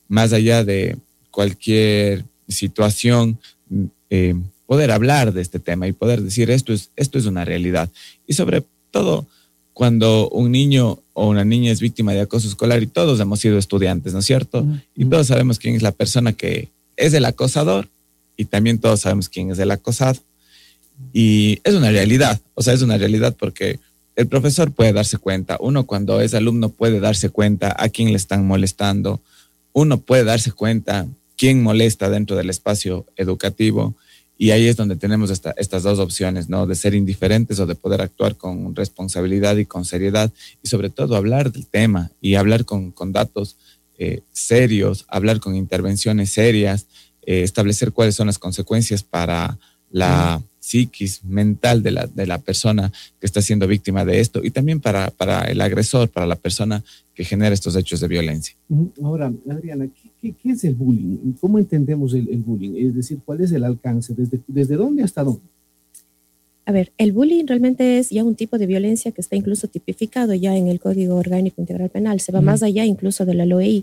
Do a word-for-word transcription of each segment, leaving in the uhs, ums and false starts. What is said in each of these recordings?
más allá de cualquier situación, eh, poder hablar de este tema y poder decir esto es, esto es una realidad. Y sobre todo cuando un niño o una niña es víctima de acoso escolar, y todos hemos sido estudiantes, ¿no es cierto? Uh-huh. Y todos sabemos quién es la persona que es el acosador y también todos sabemos quién es el acosado. Y es una realidad, o sea, es una realidad porque el profesor puede darse cuenta, uno cuando es alumno puede darse cuenta a quién le están molestando, uno puede darse cuenta quién molesta dentro del espacio educativo, y ahí es donde tenemos esta, estas dos opciones, ¿no? De ser indiferentes o de poder actuar con responsabilidad y con seriedad, y sobre todo hablar del tema y hablar con, con datos eh, serios, hablar con intervenciones serias, eh, establecer cuáles son las consecuencias para la mm. psiquis mental de la, de la persona que está siendo víctima de esto, y también para, para el agresor, para la persona que genera estos hechos de violencia. Ahora, Adriana, ¿qué, qué, qué es el bullying? ¿Cómo entendemos el, el bullying? Es decir, ¿cuál es el alcance? ¿Desde, desde dónde hasta dónde? A ver, el bullying realmente es ya un tipo de violencia que está incluso tipificado ya en el Código Orgánico Integral Penal. Se va uh-huh. más allá incluso de la L O E I.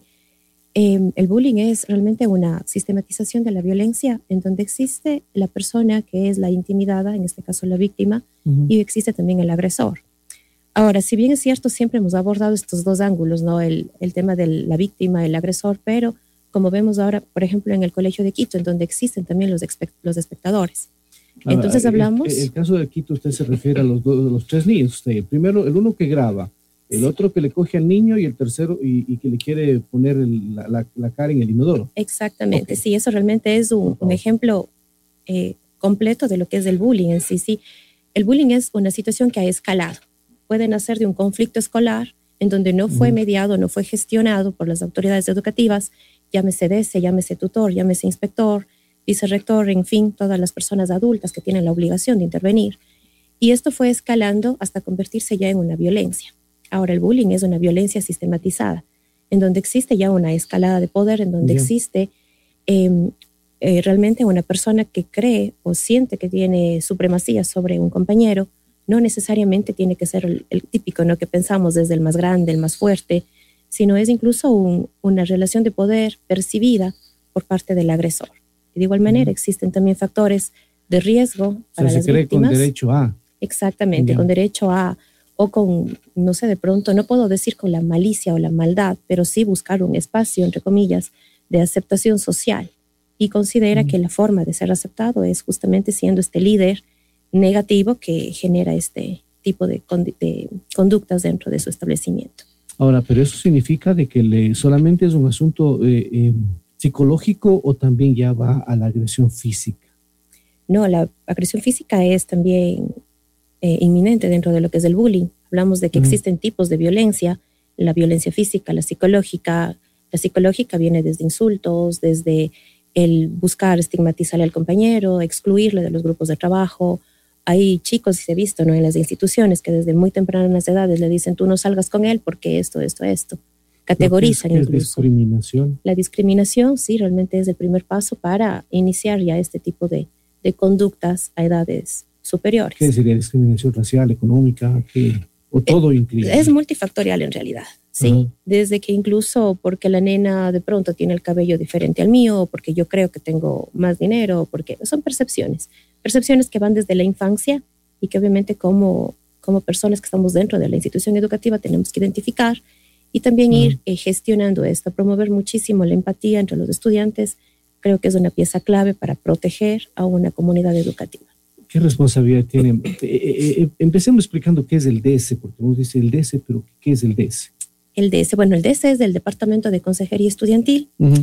Eh, el bullying es realmente una sistematización de la violencia en donde existe la persona que es la intimidada, en este caso la víctima, uh-huh. y existe también el agresor. Ahora, si bien es cierto, siempre hemos abordado estos dos ángulos, ¿no? El, el tema de la víctima, el agresor, pero como vemos ahora, por ejemplo, en el Colegio de Quito, en donde existen también los, expect- los espectadores. Entonces Ahora, hablamos... El, el caso de Quito, usted se refiere a los, dos, los tres niños. Usted, primero, el uno que graba, el otro que le coge al niño y el tercero y, y que le quiere poner el, la, la, la cara en el inodoro. Exactamente, okay. Sí, eso realmente es un, un ejemplo eh, completo de lo que es el bullying en sí. Sí, el bullying es una situación que ha escalado. Puede nacer de un conflicto escolar en donde no fue mediado, no fue gestionado por las autoridades educativas, llámese D E S E, llámese tutor, llámese inspector, vicerrector, en fin, todas las personas adultas que tienen la obligación de intervenir. Y esto fue escalando hasta convertirse ya en una violencia. Ahora, el bullying es una violencia sistematizada, en donde existe ya una escalada de poder, en donde Bien. existe eh, eh, realmente una persona que cree o siente que tiene supremacía sobre un compañero. No necesariamente tiene que ser el, el típico, ¿no? Que pensamos desde el más grande, el más fuerte, sino es incluso un, una relación de poder percibida por parte del agresor. Y de igual manera, mm. existen también factores de riesgo para o sea, las se cree víctimas. Con derecho a. Exactamente, yeah. con derecho a, o con, no sé, de pronto, no puedo decir con la malicia o la maldad, pero sí buscar un espacio, entre comillas, de aceptación social. Y considera mm. que la forma de ser aceptado es justamente siendo este líder negativo que genera este tipo de, condi- de conductas dentro de su establecimiento. Ahora, pero eso significa de que le, solamente es un asunto eh, eh, psicológico o también ya va a la agresión física. No, la agresión física es también eh, inminente dentro de lo que es el bullying. Hablamos de que uh-huh. existen tipos de violencia, la violencia física, la psicológica. La psicológica viene desde insultos, desde el buscar estigmatizarle al compañero, excluirle de los grupos de trabajo. Hay chicos, y se ha visto, ¿no? en las instituciones que desde muy tempranas edades le dicen tú no salgas con él porque esto, esto, esto. Categorizan ¿Qué es, incluso. ¿Qué es discriminación? La discriminación, sí, realmente es el primer paso para iniciar ya este tipo de, de conductas a edades superiores. ¿Qué sería discriminación racial, económica? ¿Qué? ¿O todo es, incluido? Es multifactorial en realidad, sí. Uh-huh. Desde que incluso porque la nena de pronto tiene el cabello diferente al mío, o porque yo creo que tengo más dinero, o porque son percepciones. Percepciones que van desde la infancia y que obviamente como, como personas que estamos dentro de la institución educativa tenemos que identificar y también uh-huh. ir eh, gestionando esto, promover muchísimo la empatía entre los estudiantes. Creo que es una pieza clave para proteger a una comunidad educativa. ¿Qué responsabilidad tienen? Eh, eh, eh, empecemos explicando qué es el D E S E, porque uno dice el D E S E, pero ¿qué es el D E S E? El D E S E, bueno, el D E S E es del Departamento de Consejería Estudiantil. Uh-huh.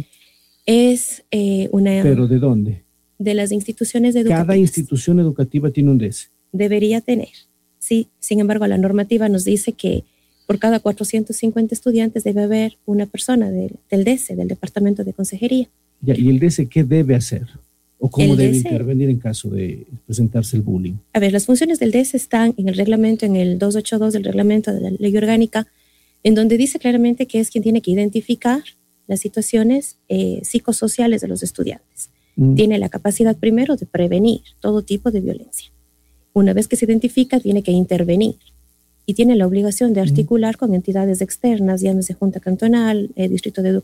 Es eh, una... ¿Pero de dónde? De las instituciones educativas. Cada institución educativa tiene un D E S E. Debería tener, sí. Sin embargo, la normativa nos dice que por cada cuatrocientos cincuenta estudiantes debe haber una persona de, del D E S E, del Departamento de Consejería. Ya, ¿y el D E S E qué debe hacer? ¿O cómo el debe D E S E, intervenir en caso de presentarse el bullying? A ver, las funciones del D E S E están en el reglamento, en el doscientos ochenta y dos del reglamento de la ley orgánica, en donde dice claramente que es quien tiene que identificar las situaciones eh, psicosociales de los estudiantes. Mm. Tiene la capacidad primero de prevenir todo tipo de violencia. Una vez que se identifica, tiene que intervenir y tiene la obligación de articular mm. con entidades externas, llámese Junta Cantonal, eh, Distrito de Educación,